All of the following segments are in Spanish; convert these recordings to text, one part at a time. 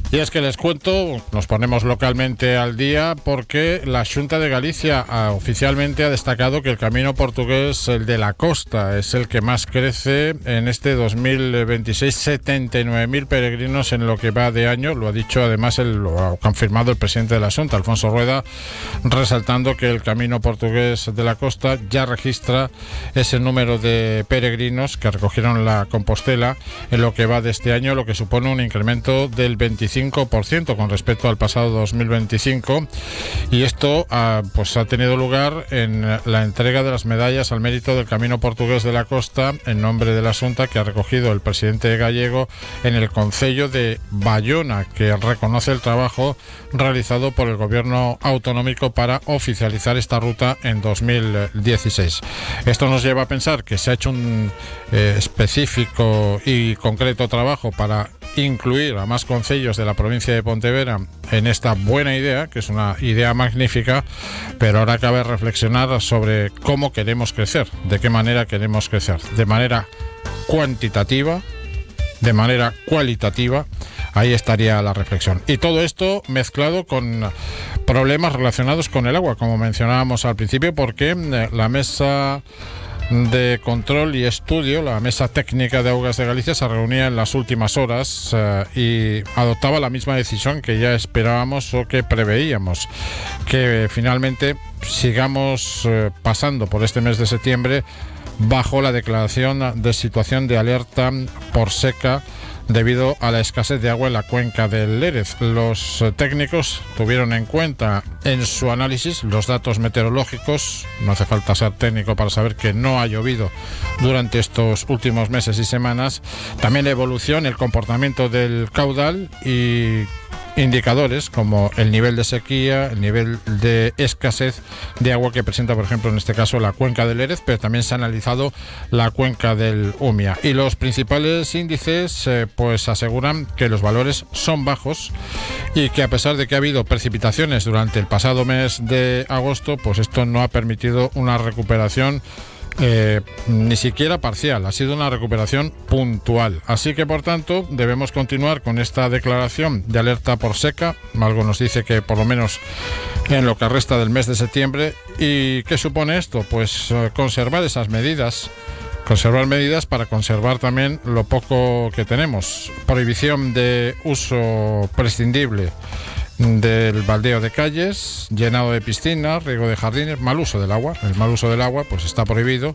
Y es que les cuento, nos ponemos localmente al día porque la Xunta de Galicia oficialmente ha destacado que el camino portugués, el de la costa, es el que más crece en este 2026, 79.000 peregrinos en lo que va de año, lo ha dicho además, lo ha confirmado el presidente de la Xunta, Alfonso Rueda, resaltando que el camino portugués de la costa ya registra ese número de peregrinos que recogieron la Compostela en lo que va de este año, lo que supone un incremento del 25% con respecto al pasado 2025, y esto pues ha tenido lugar en la entrega de las medallas al mérito del Camino Portugués de la Costa en nombre de la Xunta, que ha recogido el presidente gallego en el Concello de Bayona, que reconoce el trabajo realizado por el gobierno autonómico para oficializar esta ruta en 2016. Esto nos lleva a pensar que se ha hecho un específico y concreto trabajo para incluir a más concellos de la provincia de Pontevedra en esta buena idea, que es una idea magnífica, pero ahora cabe reflexionar sobre cómo queremos crecer, de qué manera queremos crecer, de manera cuantitativa, de manera cualitativa. Ahí estaría la reflexión. Y todo esto mezclado con problemas relacionados con el agua, como mencionábamos al principio, porque la mesa de control y estudio, la mesa técnica de Augas de Galicia, se reunía en las últimas horas y adoptaba la misma decisión que ya esperábamos o que preveíamos, que finalmente sigamos pasando por este mes de septiembre bajo la declaración de situación de alerta por seca debido a la escasez de agua en la cuenca del Lérez. Los técnicos tuvieron en cuenta en su análisis los datos meteorológicos, no hace falta ser técnico para saber que no ha llovido durante estos últimos meses y semanas, también la evolución, el comportamiento del caudal y indicadores como el nivel de sequía, el nivel de escasez de agua que presenta, por ejemplo, en este caso la cuenca del Lérez, pero también se ha analizado la cuenca del Umia. Y los principales índices pues aseguran que los valores son bajos y que a pesar de que ha habido precipitaciones durante el pasado mes de agosto, pues esto no ha permitido una recuperación ni siquiera parcial, ha sido una recuperación puntual. Así que, por tanto, debemos continuar con esta declaración de alerta por seca. Algo nos dice que por lo menos en lo que resta del mes de septiembre. ¿Y qué supone esto? Pues conservar esas medidas. Conservar medidas para conservar también lo poco que tenemos. Prohibición de uso prescindible del baldeo de calles, llenado de piscinas, riego de jardines, mal uso del agua. El mal uso del agua pues está prohibido.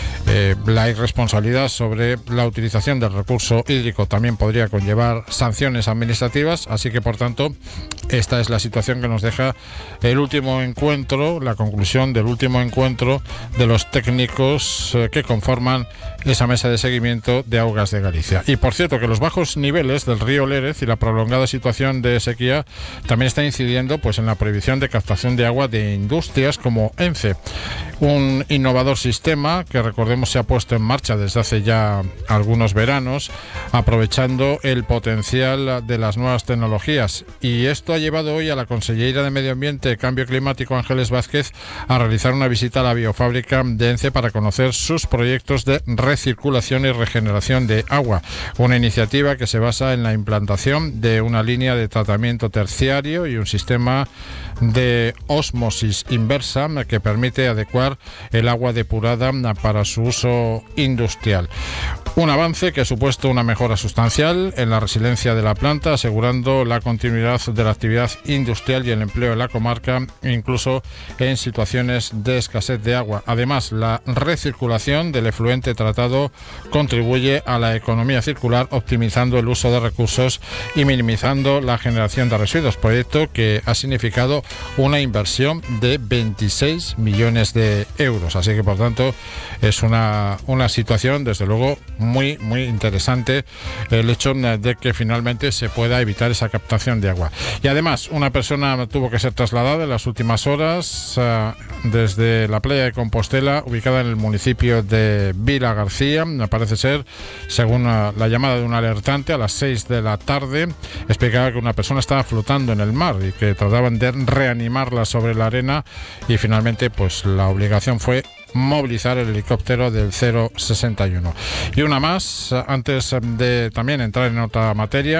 La irresponsabilidad sobre la utilización del recurso hídrico también podría conllevar sanciones administrativas, así que por tanto esta es la situación que nos deja el último encuentro, la conclusión del último encuentro de los técnicos que conforman esa mesa de seguimiento de Augas de Galicia. Y por cierto que los bajos niveles del río Lérez y la prolongada situación de sequía también está incidiendo pues en la prohibición de captación de agua de industrias como ENCE, un innovador sistema que recordemos se ha puesto en marcha desde hace ya algunos veranos, aprovechando el potencial de las nuevas tecnologías. Y esto ha llevado hoy a la consellera de Medio Ambiente y Cambio Climático, Ángeles Vázquez, a realizar una visita a la biofábrica de ENCE para conocer sus proyectos de recirculación y regeneración de agua, una iniciativa que se basa en la implantación de una línea de tratamiento terciario y un sistema de ósmosis inversa que permite adecuar el agua depurada para su uso industrial. Un avance que ha supuesto una mejora sustancial en la resiliencia de la planta, asegurando la continuidad de la actividad industrial y el empleo en la comarca, incluso en situaciones de escasez de agua. Además, la recirculación del efluente tratado contribuye a la economía circular, optimizando el uso de recursos y minimizando la generación de residuos, proyecto que ha significado una inversión de 26 millones de euros. Así que, por tanto, es una situación, desde luego, muy interesante el hecho de que finalmente se pueda evitar esa captación de agua. Y además, una persona tuvo que ser trasladada en las últimas horas desde la playa de Compostela, ubicada en el municipio de Vila García. Parece ser, según la llamada de un alertante a las 6 de la tarde, explicaba que una persona estaba flotando en el mar y que trataban de reanimarla sobre la arena, y finalmente pues la obligación fue movilizar el helicóptero del 061. Y una más, antes de también entrar en otra materia.